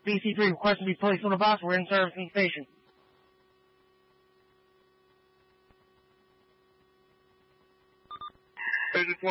BC3 request to be placed on the box. We're in service in the station. Station